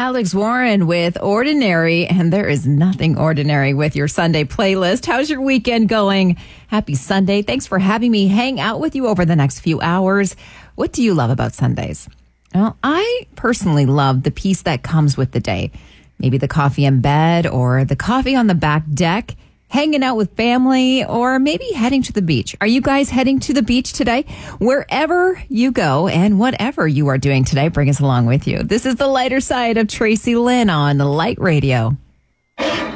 Alex Warren with Ordinary, and there is nothing ordinary with your Sunday playlist. How's your weekend going? Happy Sunday. Thanks for having me hang out with you over the next few hours. What do you love about Sundays? Well, I personally love the peace that comes with the day. Maybe the coffee in bed or the coffee on the back deck, hanging out with family, or maybe heading to the beach. Are you guys heading to the beach today? Wherever you go and whatever you are doing today, bring us along with you. This is the lighter side of Tracy Lynn on Light Radio.